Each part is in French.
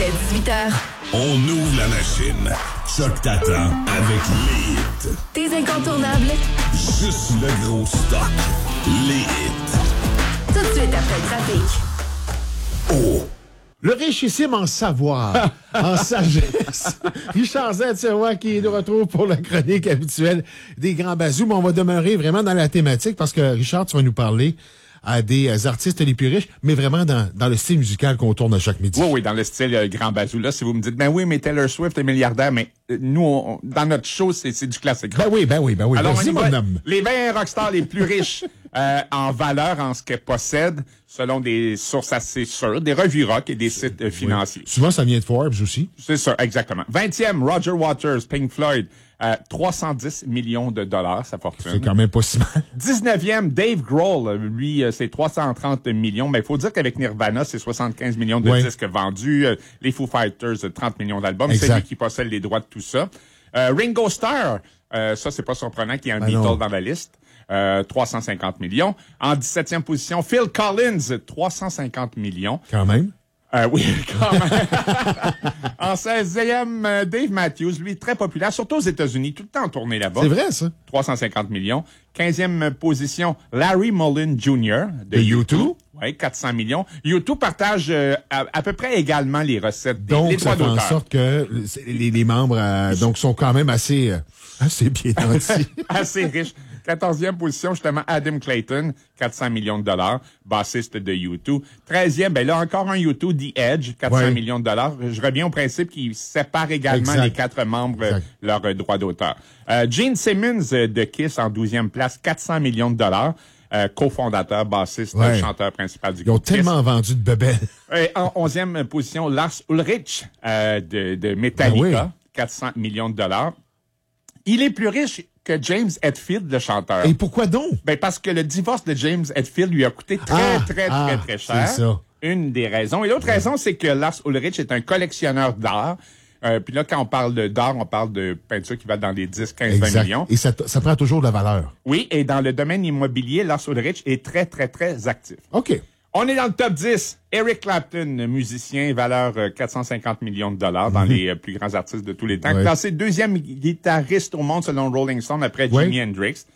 Dès 18h. On ouvre la machine. Choc t'attend avec les hits. Tes incontournables. Juste le gros stock. Les hits. Tout de suite après le trafic. Oh! Le richissime en savoir, en sagesse. Richard Z, qui nous retrouve pour la chronique habituelle des grands bazous. Mais on va demeurer vraiment dans la thématique parce que, Richard, tu vas nous parler à des artistes les plus riches, mais vraiment dans le style musical qu'on tourne à chaque midi. Oui, dans le style grand bazou. Là, si vous me dites, ben oui, mais Taylor Swift est milliardaire, mais nous, dans notre show, c'est du classique. Ben oui. Alors, vas-y, mon homme. Les 20 rockstars les plus riches en valeur, en ce qu'elles possèdent, selon des sources assez sûres, des revues rock et des sites financiers. Souvent, ça vient de Forbes aussi. C'est ça, exactement. 20e, Roger Waters, Pink Floyd, 310 millions de dollars, sa fortune. C'est quand même pas si mal. 19e, Dave Grohl, lui, c'est 330 millions. Mais il faut dire qu'avec Nirvana, c'est 75 millions de disques vendus. Les Foo Fighters, 30 millions d'albums. Exact. C'est lui qui possède les droits de tout ça. Ringo Starr, ça, c'est pas surprenant qu'il y ait un Beatle dans la liste. 350 millions. En 17e position, Phil Collins, 350 millions. Quand même. Oui, quand même. En 16e, Dave Matthews, lui, très populaire, surtout aux États-Unis, tout le temps en tournée là-bas. C'est vrai, ça. 350 millions. 15e position, Larry Mullen Jr. de U2. Oui, 400 millions. U2 partage à peu près également les recettes des Donc, droits ça fait en d'auteur. sorte que les membres donc sont quand même assez bien nantis. Assez riches. 14e position, justement, Adam Clayton, 400 millions de dollars, bassiste de U2. 13e, ben là, encore un U2, The Edge, 400 millions de dollars. Je reviens au principe qu'ils séparent également les 4 membres leurs droits d'auteur. Gene Simmons de Kiss en 12e place, 400 millions de dollars. Cofondateur, bassiste, chanteur principal du groupe. Ils ont tellement vendu de bebelles. En 11e position, Lars Ulrich de Metallica, 400 millions de dollars. Il est plus riche que James Hetfield, le chanteur. Et pourquoi donc? Ben parce que le divorce de James Hetfield lui a coûté très cher. C'est ça. Une des raisons. Et l'autre raison, c'est que Lars Ulrich est un collectionneur d'art. Puis là, quand on parle d'art, on parle de peinture qui va dans les 10, 15, 20 millions. Et ça prend toujours de la valeur. Oui, et dans le domaine immobilier, Lars Ulrich est très actif. OK. On est dans le top 10. Eric Clapton, musicien, valeur 450 millions de dollars dans les plus grands artistes de tous les temps. Classé deuxième guitariste au monde selon Rolling Stone après Jimi Hendrix.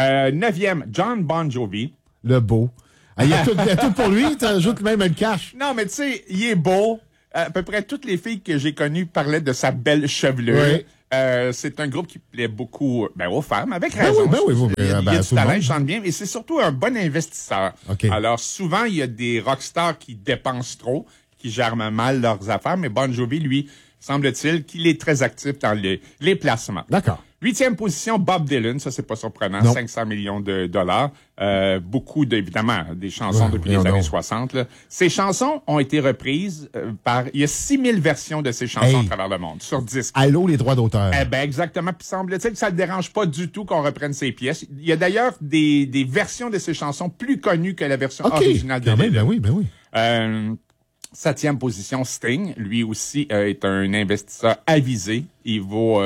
9e, John Bon Jovi. Le beau. Il y a tout pour lui, t'ajoutes même le cash. Non, mais tu sais, il est beau. À peu près toutes les filles que j'ai connues parlaient de sa belle chevelure. Oui. C'est un groupe qui plaît beaucoup aux femmes, avec raison. Il y a du talent, il chante bien, et c'est surtout un bon investisseur. Okay. Alors, souvent, il y a des rockstars qui dépensent trop, qui gèrent mal leurs affaires, mais Bon Jovi, lui, semble-t-il qu'il est très actif dans les placements. D'accord. 8e position, Bob Dylan, ça c'est pas surprenant, 500 millions de dollars. Beaucoup, évidemment, des chansons depuis les années 60. Là. Ces chansons ont été reprises il y a 6000 versions de ces chansons à travers le monde, sur disque. Allô, les droits d'auteur. Eh ben exactement. Puis semble-t-il que ça ne dérange pas du tout qu'on reprenne ces pièces. Il y a d'ailleurs des versions de ces chansons plus connues que la version originale de Dylan. Ben oui. 7e position, Sting. Lui aussi est un investisseur avisé. Il vaut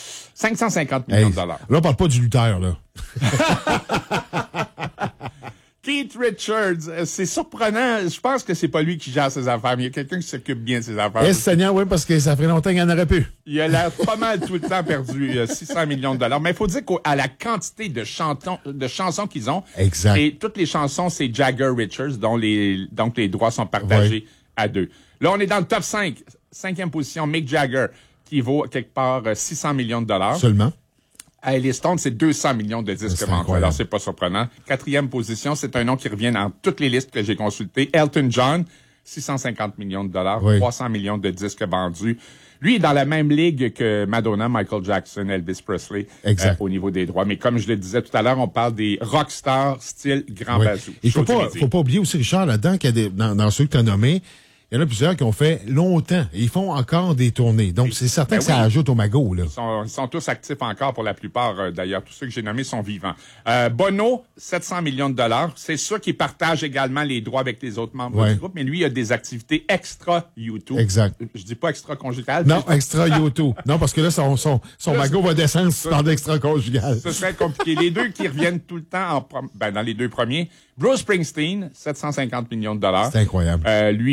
550 millions de dollars. Là, on parle pas du lutteur, là. Keith Richards, c'est surprenant. Je pense que c'est pas lui qui gère ses affaires, mais il y a quelqu'un qui s'occupe bien de ses affaires. Seigneur, oui, parce que ça ferait longtemps qu'il y en aurait plus. Il a l'air pas mal tout le temps perdu, 600 millions de dollars. Mais il faut dire qu'à la quantité de chansons qu'ils ont, exact. Et toutes les chansons, c'est Jagger Richards, donc les droits sont partagés à 2. Là, on est dans le top 5. 5e position, Mick Jagger, qui vaut quelque part 600 millions de dollars. Seulement. Les Stones, c'est 200 millions de disques vendus. Alors, c'est pas surprenant. 4e position, c'est un nom qui revient dans toutes les listes que j'ai consultées. Elton John, 650 millions de dollars, 300 millions de disques vendus. Lui est dans la même ligue que Madonna, Michael Jackson, Elvis Presley au niveau des droits. Mais comme je le disais tout à l'heure, on parle des rockstars style grand bazou. Il faut pas oublier aussi, Richard, là-dedans, qu'il y a dans ceux que tu as nommés, il y en a plusieurs qui ont fait longtemps et ils font encore des tournées. Donc, c'est certain que ça ajoute au magot, là. Ils sont tous actifs encore pour la plupart. D'ailleurs, tous ceux que j'ai nommés sont vivants. Bono, 700 millions de dollars. C'est sûr qu'il partage également les droits avec les autres membres du groupe, mais lui, il a des activités extra YouTube. Exact. Je dis pas extra-conjugales. Non, extra-YouTube. Non, parce que là, son magot va descendre si tu parles d'extra-conjugal. Ce serait compliqué. Les deux qui reviennent tout le temps dans les deux premiers. Bruce Springsteen, 750 millions de dollars. C'est incroyable. Lui, à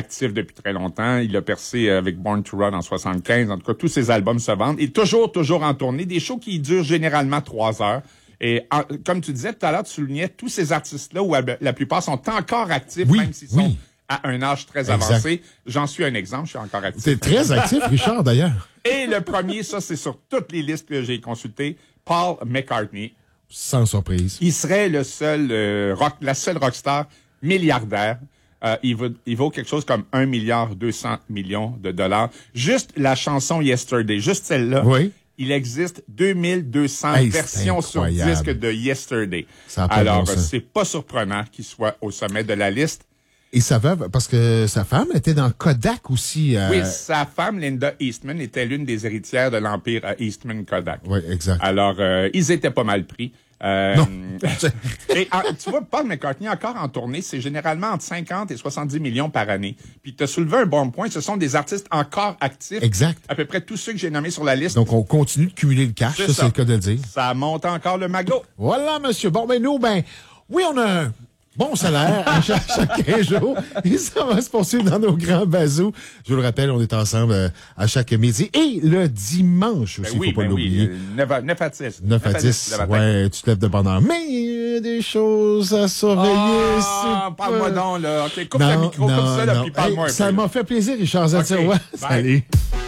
actif depuis très longtemps. Il a percé avec Born to Run en 75. En tout cas, tous ses albums se vendent. Et toujours en tournée. Des shows qui durent généralement 3 heures. Et comme tu disais tout à l'heure, tu soulignais tous ces artistes-là où la plupart sont encore actifs, même s'ils sont à un âge très avancé. J'en suis un exemple, je suis encore actif. C'est très actif, Richard, d'ailleurs. Et le premier, ça, c'est sur toutes les listes que j'ai consultées, Paul McCartney. Sans surprise. Il serait la seule rockstar milliardaire. Il vaut quelque chose comme 1,2 milliard de dollars. Juste la chanson Yesterday, juste celle-là. Oui. Il existe 2200 versions sur disque de Yesterday. Alors, c'est pas surprenant qu'il soit au sommet de la liste. Et sa veuve, parce que sa femme était dans Kodak aussi. Oui, sa femme, Linda Eastman, était l'une des héritières de l'empire Eastman Kodak. Oui, exact. Alors, ils étaient pas mal pris. Non. Et, tu vois, Paul McCartney, encore en tournée, c'est généralement entre 50 et 70 millions par année. Puis tu as soulevé un bon point, ce sont des artistes encore actifs. Exact. À peu près tous ceux que j'ai nommés sur la liste. Donc, on continue de cumuler le cash, ça, c'est le cas de le dire. Ça monte encore le magot. Voilà, monsieur. Bon, ben nous, oui, on a un bon salaire à chaque 15 jours. Et ça va se poursuivre dans nos grands bazous. Je vous le rappelle, on est ensemble à chaque midi. Et le dimanche aussi, faut pas l'oublier. 9 à 10. 9 à 10, ouais, tu te lèves de bonne heure. Mais il y a des choses à surveiller. Parle-moi donc, là. OK, coupe le micro comme ça, là, puis parle-moi un peu. Ça m'a fait plaisir, Richard Zatirois. Salut.